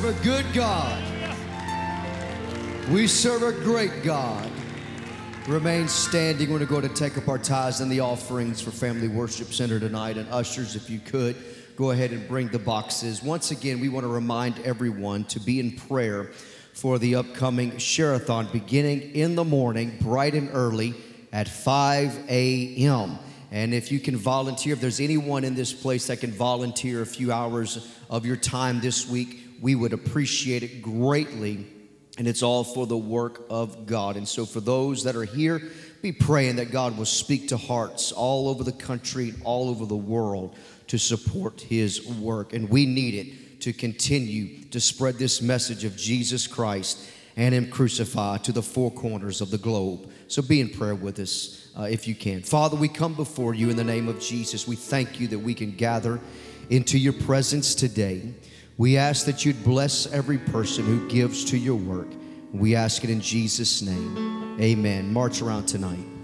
a good God. We serve a great God. Remain standing. We're going to go to take up our tithes and the offerings for Family Worship Center tonight. And ushers, if you could, go ahead and bring the boxes. Once again, we want to remind everyone to be in prayer for the upcoming Share-a-thon beginning in the morning, bright and early at 5 a.m. And if you can volunteer, if there's anyone in this place that can volunteer a few hours of your time this week, we would appreciate it greatly. And it's all for the work of God. And so for those that are here, be praying that God will speak to hearts all over the country, all over the world to support His work. And we need it to continue to spread this message of Jesus Christ and Him crucified to the four corners of the globe. So be in prayer with us if you can. Father, we come before you in the name of Jesus. We thank you that we can gather into your presence today. We ask that you'd bless every person who gives to your work. We ask it in Jesus' name. Amen. March around tonight.